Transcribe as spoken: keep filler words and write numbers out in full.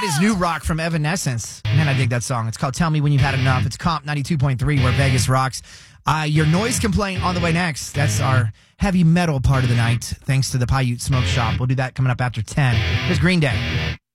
is New Rock from Evanescence. Man, I dig that song. It's called Tell Me When You've Had Enough. It's Comp ninety-two point three where Vegas rocks. Uh, your noise complaint on the way next. That's our heavy metal part of the night, thanks to the Paiute Smoke Shop. We'll do that coming up after ten. Here's Green Day.